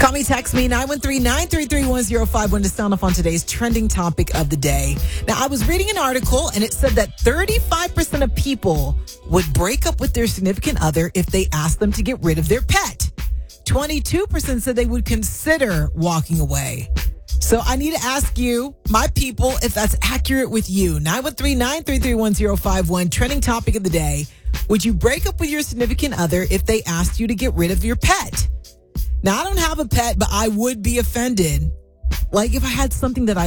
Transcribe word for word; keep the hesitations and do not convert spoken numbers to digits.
Call me, text me, nine one three, nine three three, one zero five one to sound off on today's trending topic of the day. Now, I was reading an article and it said that thirty-five percent of people would break up with their significant other if they asked them to get rid of their pet. twenty-two percent said they would consider walking away. So I need to ask you, my people, if that's accurate with you. nine one three, nine three three, one zero five one, trending topic of the day. Would you break up with your significant other if they asked you to get rid of your pet? Now, I don't have a pet, but I would be offended. Like if I had something that I